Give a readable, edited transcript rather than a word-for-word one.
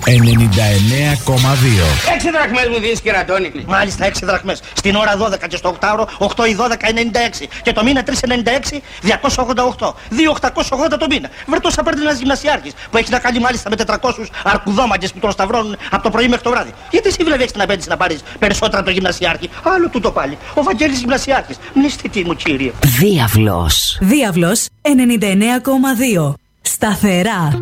99,2. 6 δραχμές μου δίνεις, κερατώνη. Μάλιστα, 6 δραχμές. Στην ώρα 12 και στο οκτάωρο 8 ή 12, 96. Και το μήνα 396, 288. 2.880 το μήνα. Βρε τόσα παίρνει ένας γυμνασιάρχης που έχει να κάνει μάλιστα με 400 αρκουδόμαγκες που τον σταυρώνουν από το πρωί μέχρι το βράδυ. Γιατί εσύ βλέπει έχεις την απέτηση να πάρεις περισσότερα από το γυμνασιάρχη? Άλλο τούτο πάλι. Ο Βαγγέλης γυμνασιάρχης. Μνηστητή μου, κύριε. Διάβλος. Διάβλος 99,2. Σταθερά.